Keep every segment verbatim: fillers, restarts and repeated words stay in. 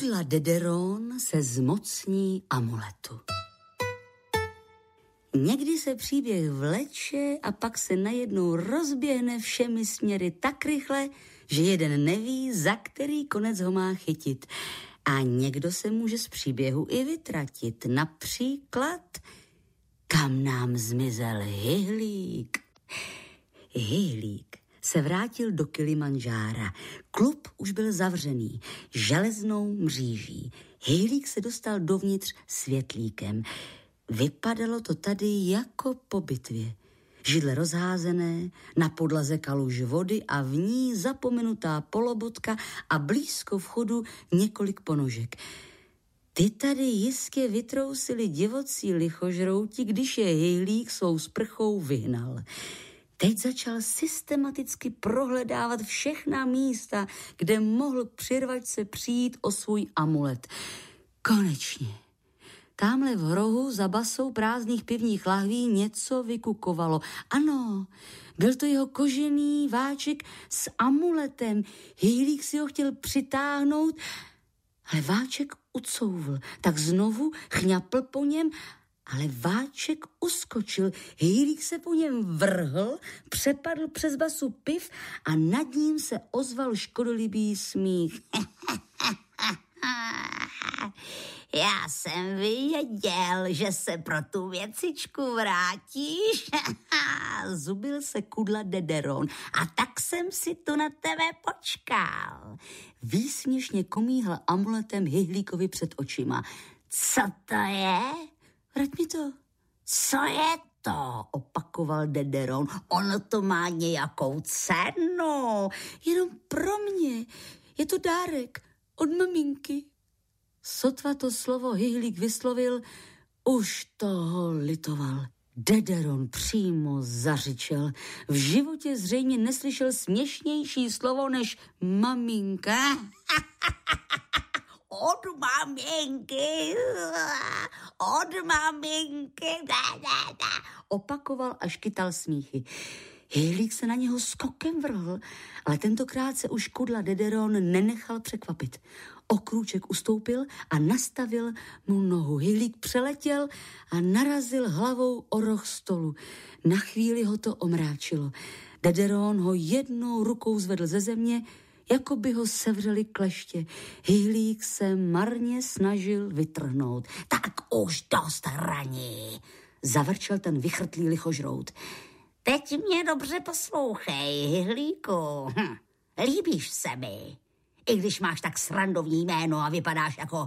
Kudla Dederon se zmocní amuletu. Někdy se příběh vleče a pak se najednou rozběhne všemi směry tak rychle, že jeden neví, za který konec ho má chytit. A někdo se může z příběhu i vytratit. Například, kam nám zmizel Hyhlík. Hyhlík se vrátil do Kilimandžára. Klub už byl zavřený železnou mříží. Hyhlík se dostal dovnitř světlíkem. Vypadalo to tady jako po bitvě. Židle rozházené, na podlaze kaluž vody a v ní zapomenutá polobotka a blízko vchodu několik ponožek. Ty tady jistě vytrousili divocí lichožrouti, když je Hyhlík svou sprchou vyhnal. Teď začal systematicky prohledávat všechna místa, kde mohl přirvačce přijít o svůj amulet. Konečně. Támhle v rohu za basou prázdných pivních lahví něco vykukovalo. Ano, byl to jeho kožený váček s amuletem. Hyhlík si ho chtěl přitáhnout, ale váček ucouvl. Tak znovu chňapl po něm, ale váček uskočil. Hyhlík se po něm vrhl, přepadl přes basu piv a nad ním se ozval škodolibý smích. Já jsem věděl, že se pro tu věcičku vrátíš. Zubil se Kudla Dederon. A tak jsem si tu na tebe počkal. Výsměšně komíhal amuletem Hyhlíkovi před očima. Co to je? Vrať mi to. Co je to? Opakoval Dederon. Ono to má nějakou cenu. Jenom pro mě. Je to dárek od maminky. Sotva to slovo Hyhlík vyslovil, už toho litoval. Dederon přímo zařičel. V životě zřejmě neslyšel směšnější slovo než maminka. Od maminky, od maminky, da, da, da. Opakoval až kytal smíchy. Hyhlík se na něho skokem vrhl, ale tentokrát se už Kudla Dederon nenechal překvapit. O krůček ustoupil a nastavil mu nohu. Hyhlík přeletěl a narazil hlavou o roh stolu. Na chvíli ho to omráčilo. Dederon ho jednou rukou zvedl ze země, jako by ho sevřeli kleště. Hyhlík se marně snažil vytrhnout. Tak už dost hraní, zavrčel ten vychrtlý lichožrout. Teď mě dobře poslouchej, Hyhlíku. Hm. Líbíš se mi, i když máš tak srandovní jméno a vypadáš jako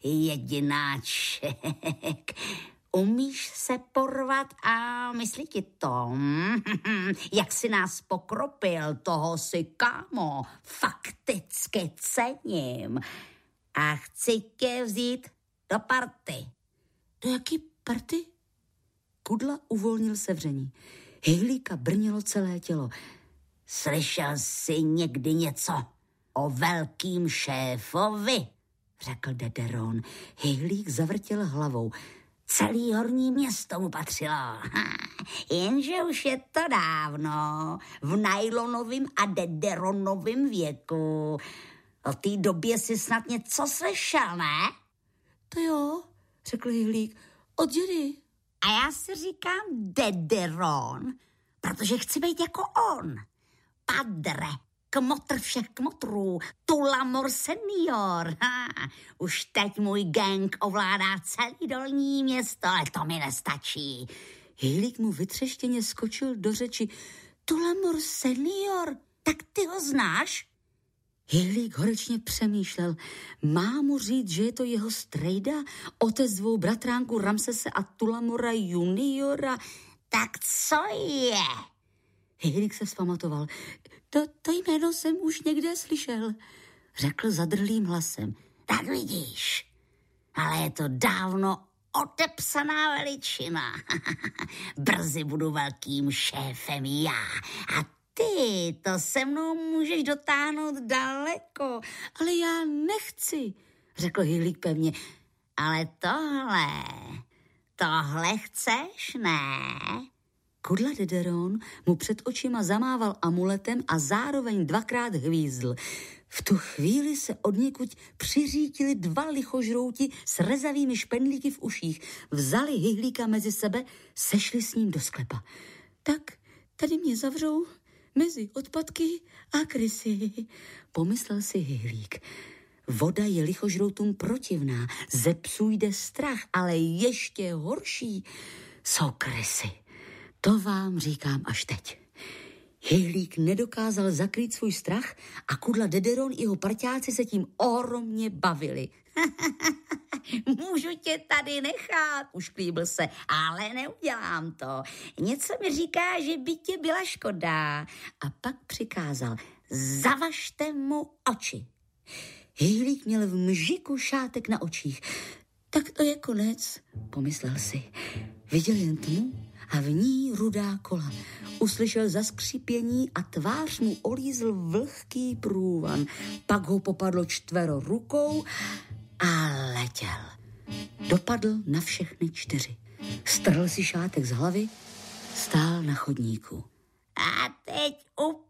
jedináček. Umíš se porvat a myslí ti to? Jak si nás pokropil, toho si, kámo, fakticky cením. A chci tě vzít do party. Do jaký party? Kudla uvolnil sevření. Hyhlíka brnilo celé tělo. Slyšel jsi někdy něco o velkým šéfovi? Řekl Dederon. Hyhlík zavrtěl hlavou. Celý horní město mu patřilo. Jenže už je to dávno, v Nylonovým a Dederonovým věku. O té době si snad něco slyšel, ne? To jo, řekl Hyhlík. Od dědy. A já si říkám Dederon, protože chci být jako on. Padre, kmotr všech kmotrů, Tullamore senior. Ha, už teď můj gang ovládá celý dolní město, ale to mi nestačí. Hyhlík mu vytřeštěně skočil do řeči. Tullamore senior, tak ty ho znáš? Hyhlík horečně přemýšlel. Má mu říct, že je to jeho strejda, otec dvou bratránků Ramsese a Tullamora juniora? Tak co je? Hyhlík se vzpamatoval. To, to jméno jsem už někde slyšel, řekl zadrhlým hlasem. Tak vidíš, ale je to dávno otepsaná veličina. Brzy budu velkým šéfem já a ty to se mnou můžeš dotáhnout daleko. Ale já nechci, řekl Hyhlík pevně. Ale tohle, tohle chceš, ne? Kudla Dederon mu před očima zamával amuletem a zároveň dvakrát hvízdl. V tu chvíli se odněkud přiřítili dva lichožrouti s rezavými špendlíky v uších. Vzali Hyhlíka mezi sebe, sešli s ním do sklepa. Tak tady mě zavřou mezi odpadky a krysy, pomyslel si Hyhlík. Voda je lichožroutům protivná, ze psů jde strach, ale ještě horší jsou krysy. To vám říkám až teď. Hyhlík nedokázal zakrýt svůj strach a Kudla Dederon i jeho parťáci se tím ohromně bavili. Můžu tě tady nechat, ušklíbil se, ale neudělám to. Něco mi říká, že by tě byla škoda. A pak přikázal, zavažte mu oči. Hyhlík měl v mžiku šátek na očích. Tak to je konec, pomyslel si. Viděl jen tmu a v ní rudá kola. Uslyšel zaskřípění a tvář mu olízl vlhký průvan. Pak ho popadlo čtvero rukou a letěl. Dopadl na všechny čtyři. Strhl si šátek z hlavy, stál na chodníku. A teď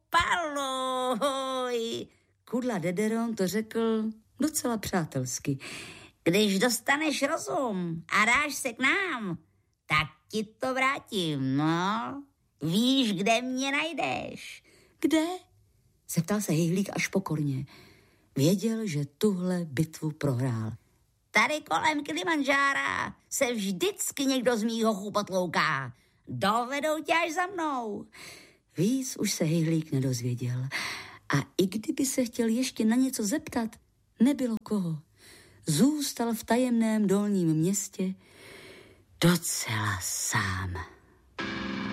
upaluj. Kudla Dederon to řekl docela přátelsky. Když dostaneš rozum a dáš se k nám, tak ti to vrátím, no. Víš, kde mě najdeš? Kde? Zeptal se Hyhlík až pokorně. Věděl, že tuhle bitvu prohrál. Tady kolem Kilimanjára se vždycky někdo z mýho chů potlouká. Dovedou tě až za mnou. Víc už se Hyhlík nedozvěděl. A i kdyby se chtěl ještě na něco zeptat, nebylo koho. Zůstal v tajemném dolním městě docela sám.